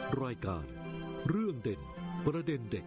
รายการเรื่องเด่นประเด็นเด็ก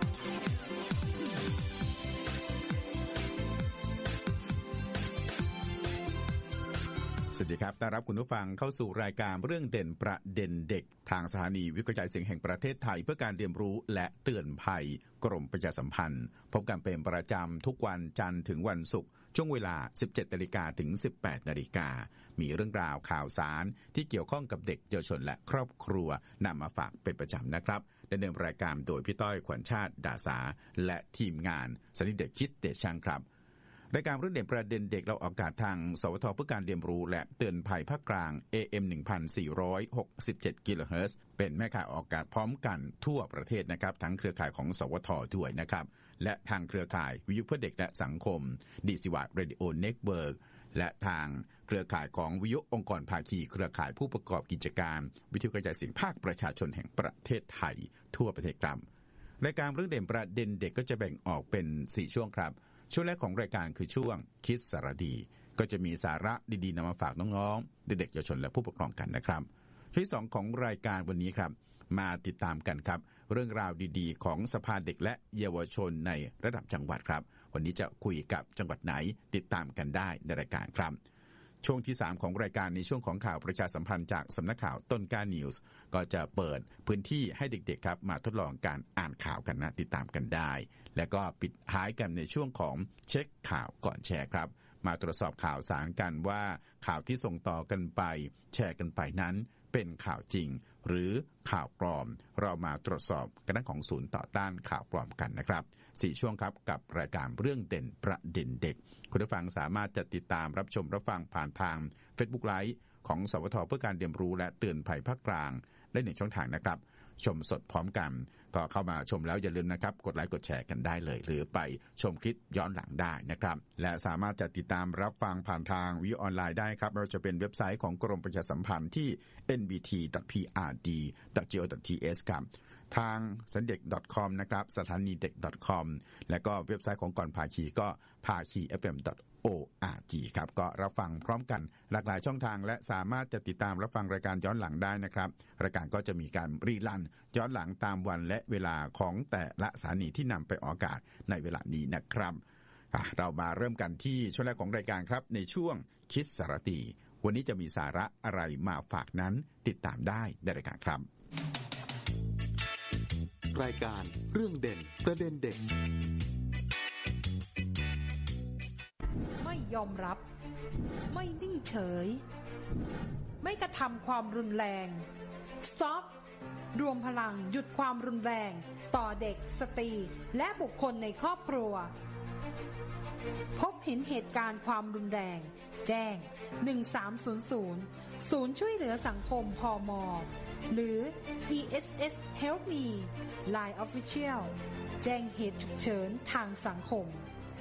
สวัสดีครับต้อนรับคุณผู้ฟังเข้าสู่รายการเรื่องเด่นประเด็นเด็กทางสถานีวิทยุกระจายเสียงแห่งประเทศไทยเพื่อการเรียนรู้และเตือนภัยกรมประชาสัมพันธ์พบกันเป็นประจำทุกวันจันทร์ถึงวันศุกร์ช่วงเวลา 17:00 น.ถึง 18:00 น.มีเรื่องราวข่าวสารที่เกี่ยวข้องกับเด็กเยาวชนและครอบครัวนำมาฝากเป็นประจำนะครับดำเนินรายการโดยพี่ต้อยขวัญชาติดาสาและทีมงานสนิทเด็กคิดเด็กช่างครับรายการเรื่องเด่นประเด็นเด็กเราออกอากาศทางสวทเพื่อการเรียนรู้และเตือนภัยภาคกลาง AM 1467 กิโลเฮิรตซ์เป็นแม่ข่ายออกอากาศพร้อมกันทั่วประเทศนะครับทั้งเครือข่ายของสวทด้วยนะครับและทางเครือข่ายวิทยุเพื่อเด็กและสังคมดิสิวัตเรดิโอเน็ตเวิร์กและทางเครือข่ายของวิทยุองค์กรภาคีเครือข่ายผู้ประกอบกิจการวิทยุกระจายเสียงภาคประชาชนแห่งประเทศไทยทั่วประเทศครับรายการเรื่องเด่นประเด็นเด็กก็จะแบ่งออกเป็น4ช่วงครับช่วงแรกของรายการคือช่วงคิดสารดีก็จะมีสาระดีๆนำมาฝากน้องๆเด็กๆเยาวชนและผู้ปกครองกันนะครับช่วงที่2ของรายการวันนี้ครับมาติดตามกันครับเรื่องราวดีๆของสภาเด็กและเยาวชนในระดับจังหวัดครับวันนี้จะคุยกับจังหวัดไหนติดตามกันได้ในรายการครับช่วงที่3ของรายการในช่วงของข่าวประชาสัมพันธ์จากสำนักข่าวต้นกล้านิวส์ก็จะเปิดพื้นที่ให้เด็กๆครับมาทดลองการอ่านข่าวกันนะติดตามกันได้แล้วก็ปิดท้ายกันในช่วงของเช็คข่าวก่อนแชร์ครับมาตรวจสอบข่าวสารกันว่าข่าวที่ส่งต่อกันไปแชร์กันไปนั้นเป็นข่าวจริงหรือข่าวปลอมเรามาตรวจสอบกันด้านของศูนย์ต่อต้านข่าวปลอมกันนะครับ4ช่วงครับกับรายการเรื่องเด่นประเด็นเด็กคุณผู้ฟังสามารถจะติดตามรับชมรับฟังผ่านทาง Facebook Live ของสวทเพื่อการเรียนรู้และเตือนภัยภาคกลางได้1ช่องทางนะครับชมสดพร้อมกันก็เข้ามาชมแล้วอย่าลืมนะครับกดไลค์กดแชร์กันได้เลยหรือไปชมคลิปย้อนหลังได้นะครับและสามารถจะติดตามรับฟังผ่านทางวิทยุออนไลน์ได้ครับเราจะเป็นเว็บไซต์ของกรมประชาสัมพันธ์ที่ nbt.prd.go.th ครับทางสันเด็ก .com นะครับสถานีเด็ก .com และก็เว็บไซต์ของกรภาคีก็ภาคี fm.org ครับก็รับฟังพร้อมกันหลากหลายช่องทางและสามารถจะติดตามรับฟังรายการย้อนหลังได้นะครับรายการก็จะมีการรีรันย้อนหลังตามวันและเวลาของแต่ละสถานีที่นำไปออกอากาศในเวลานี้นะครับเรามาเริ่มกันที่ช่วงแรกของรายการครับในช่วงคิดสารตีวันนี้จะมีสาระอะไรมาฝากนั้นติดตามได้ในรายการครับรายการเรื่องเด่นประเด็นเด็กไม่ยอมรับไม่นิ่งเฉยไม่กระทำความรุนแรง Stop รวมพลังหยุดความรุนแรงต่อเด็กสตรีและบุคคลในครอบครัวพบเห็นเหตุการณ์ความรุนแรงแจ้ง1300ศูนย์ช่วยเหลือสังคมพม.หรือ ESS Help Me Line Official แจ้งเหตุฉุกเฉินทางสังคม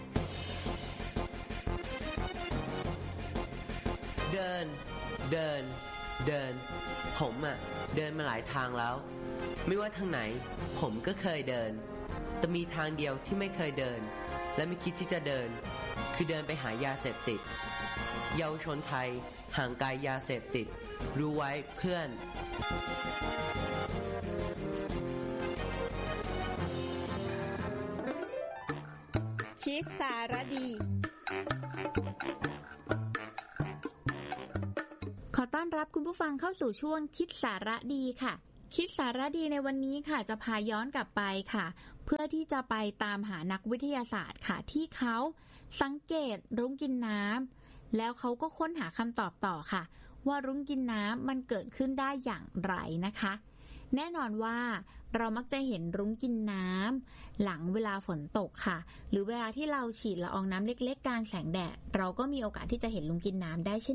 เดินผมเดินมาหลายทางแล้วไม่ว่าทางไหนผมก็เคยเดินแต่มีทางเดียวที่ไม่เคยเดินและไม่คิดที่จะเดินคือเดินไปหายาเสพติดเยาวชนไทยห่างไกลยาเสพติดรู้ไว้เพื่อนคิดสารดีขอต้อนรับคุณผู้ฟังเข้าสู่ช่วงคิดสาระดีค่ะคิดสาระดีในวันนี้ค่ะจะพาย้อนกลับไปค่ะเพื่อที่จะไปตามหานักวิทยาศาสตร์ค่ะที่เขาสังเกตรุ้งกินน้ำแล้วเขาก็ค้นหาคำตอบต่อค่ะว่ารุ้งกินน้ำมันเกิดขึ้นได้อย่างไรนะคะแน่นอนว่าเรามักจะเห็นรุ้งกินน้ำหลังเวลาฝนตกค่ะหรือเวลาที่เราฉีดละอองน้ำเล็กๆกลางแสงแดดเราก็มีโอกาสที่จะเห็นรุ้งกินน้ำได้เช่น